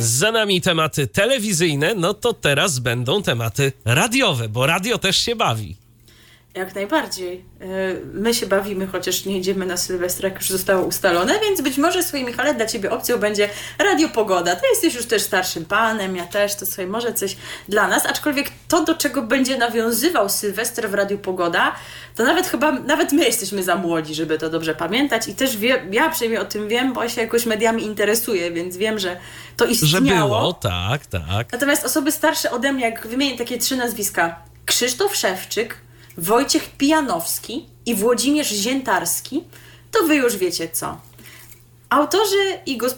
Za nami tematy telewizyjne, no to teraz będą tematy radiowe, bo radio też się bawi. Jak najbardziej. My się bawimy, chociaż nie idziemy na Sylwestra, jak już zostało ustalone, więc być może, słuchaj Michale, dla Ciebie opcją będzie Radio Pogoda. Ty jesteś już też starszym panem, ja też, to słuchaj, może coś dla nas, aczkolwiek to, do czego będzie nawiązywał Sylwester w Radiu Pogoda, to nawet my jesteśmy za młodzi, żeby to dobrze pamiętać i też ja przynajmniej o tym wiem, bo ja się jakoś mediami interesuję, więc wiem, że to istniało. Że było, tak. Natomiast osoby starsze ode mnie, jak wymienię takie 3 nazwiska: Krzysztof Szewczyk, Wojciech Pijanowski i Włodzimierz Ziętarski, to wy już wiecie co. Autorzy i